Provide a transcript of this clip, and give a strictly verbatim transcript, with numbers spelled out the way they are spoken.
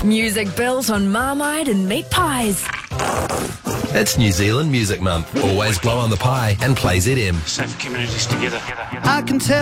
Music built on Marmite and meat pies. It's New Zealand Music Month. Always blow on the pie and play Z M. Safe communities together. I can tell